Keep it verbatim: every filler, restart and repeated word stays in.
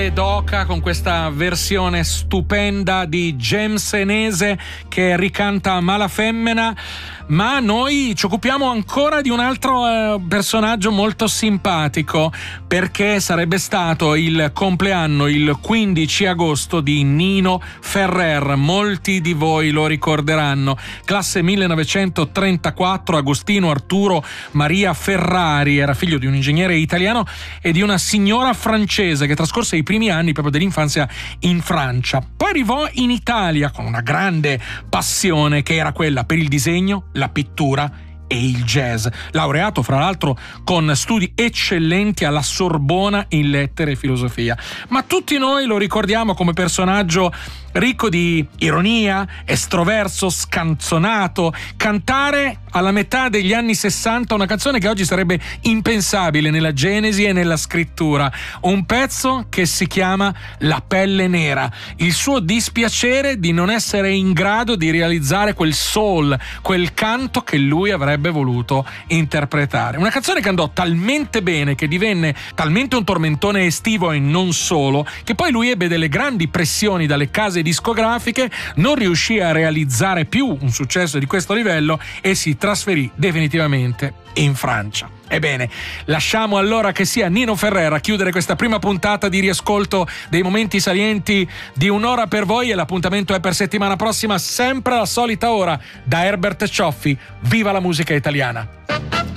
Doca con questa versione stupenda di James Enese che ricanta Mala Femmena, ma noi ci occupiamo ancora di un altro eh, personaggio molto simpatico, perché sarebbe stato il compleanno il quindici agosto di Nino Ferrer. Molti di voi lo ricorderanno, classe millenovecentotrentaquattro, Agostino Arturo Maria Ferrari, era figlio di un ingegnere italiano e di una signora francese che trascorse i primi anni proprio dell'infanzia in Francia. Poi arrivò in Italia con una grande passione che era quella per il disegno, la pittura e il jazz, laureato fra l'altro con studi eccellenti alla Sorbona in lettere e filosofia. Ma tutti noi lo ricordiamo come personaggio ricco di ironia, estroverso, scanzonato, cantare alla metà degli anni sessanta una canzone che oggi sarebbe impensabile nella genesi e nella scrittura, un pezzo che si chiama La pelle nera, il suo dispiacere di non essere in grado di realizzare quel soul, quel canto che lui avrebbe voluto interpretare. Una canzone che andò talmente bene, che divenne talmente un tormentone estivo e non solo, che poi lui ebbe delle grandi pressioni dalle case discografiche, non riuscì a realizzare più un successo di questo livello e si trasferì definitivamente in Francia. Ebbene, lasciamo allora che sia Nino Ferrer a chiudere questa prima puntata di riascolto dei momenti salienti di Un'ora per voi, e l'appuntamento è per settimana prossima, sempre alla solita ora, da Herbert Cioffi. Viva la musica italiana!